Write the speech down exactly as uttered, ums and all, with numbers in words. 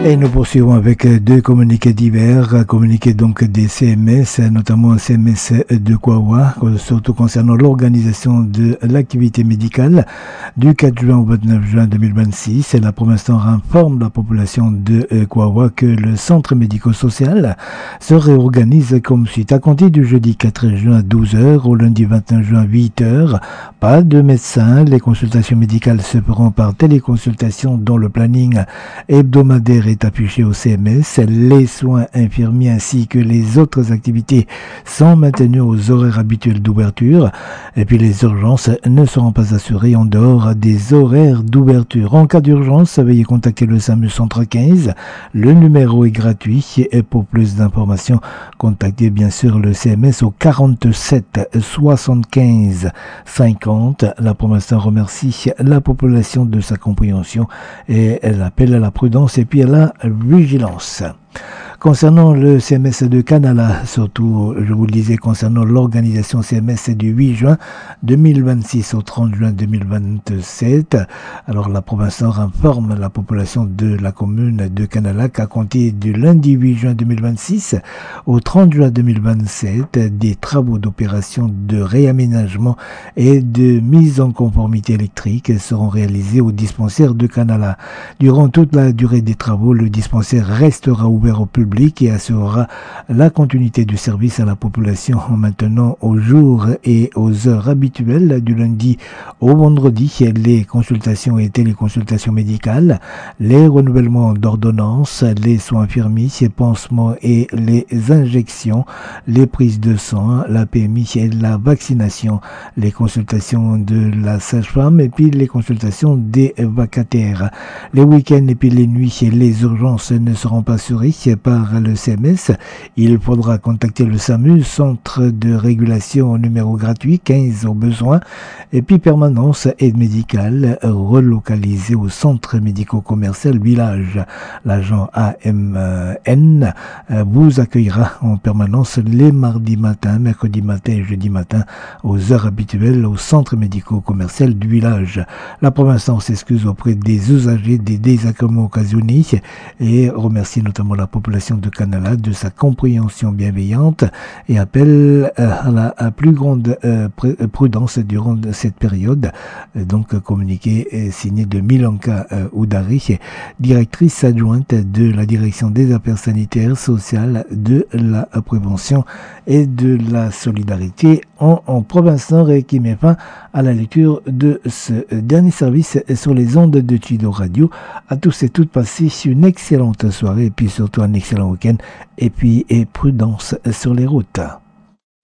Et nous poursuivons avec deux communiqués divers, communiqués donc des C M S, notamment un C M S de Kwawa, surtout concernant l'organisation de l'activité médicale du quatre juin au vingt-neuf juin deux mille vingt-six. Et là, pour l'instant, informe la population de Kwawa que le centre médico-social se réorganise comme suit. À compter du jeudi quatre juin à douze heures, au lundi vingt-neuf juin à huit heures, pas de médecin. Les consultations médicales se feront par téléconsultation dont le planning hebdomadaire est affiché au C M S. Les soins infirmiers ainsi que les autres activités sont maintenus aux horaires habituels d'ouverture. Et puis les urgences ne seront pas assurées en dehors des horaires d'ouverture. En cas d'urgence, veuillez contacter le SAMU Centre quinze. Le numéro est gratuit et pour plus d'informations, contactez bien sûr le C M S au quarante-sept soixante-quinze cinquante. La pour l'instant remercie la population de sa compréhension et elle appelle à la prudence et puis à la vigilance. Concernant le C M S de Canala, surtout, je vous le disais, concernant l'organisation C M S du huit juin deux mille vingt-six au trente juin deux mille vingt-sept, alors la province Nord informe la population de la commune de Canala qu'à compter du lundi huit juin deux mille vingt-six au trente juin deux mille vingt-sept, des travaux d'opération de réaménagement et de mise en conformité électrique seront réalisés au dispensaire de Canala. Durant toute la durée des travaux, le dispensaire restera ouvert au public et assurera la continuité du service à la population en maintenant aux jours et aux heures habituelles du lundi au vendredi les consultations et téléconsultations médicales, les renouvellements d'ordonnances, les soins infirmiers, les pansements et les injections, les prises de sang, la P M I et la vaccination, les consultations de la sage-femme et puis les consultations des vacataires. Les week-ends et puis les nuits et les urgences ne seront pas assurées par le C M S. Il faudra contacter le SAMU, centre de régulation au numéro gratuit quinze au besoin, et puis permanence aide médicale relocalisée au centre médico-commercial Village. L'agent A M N vous accueillera en permanence les mardis matin, mercredi matin et jeudi matin aux heures habituelles au centre médico-commercial du Village. La province s'excuse auprès des usagers des désagréments occasionnés et remercie notamment la population de Canala de sa compréhension bienveillante et appelle à la à plus grande euh, prudence durant cette période. Donc communiqué signé de Milanka euh, Oudari, directrice adjointe de la direction des affaires sanitaires, sociales, de la prévention et de la solidarité en, en province Nord et qui met fin à la lecture de ce dernier service sur les ondes de Tudo Radio. À tous et toutes, passez une excellente soirée et puis surtout un excellent week-end et puis et prudence sur les routes.